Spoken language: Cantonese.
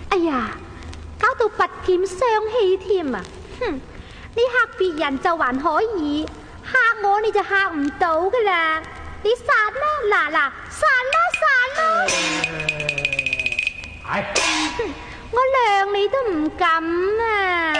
哎呀，搞到拔劍傷氣添啊！哼，你嚇別人就還可以，嚇我你就嚇唔到噶啦！你殺啦，嗱，殺啦！ 係， 我諒你都唔敢啊！